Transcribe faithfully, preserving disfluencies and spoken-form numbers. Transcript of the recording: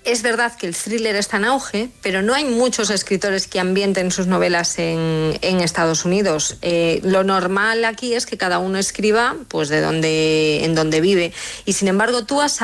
es verdad que el thriller está en auge, pero no hay muchos escritores que ambienten sus novelas en, en Estados Unidos. Eh, lo normal aquí es que cada uno escriba pues de donde, en donde vive. Y sin embargo, tú has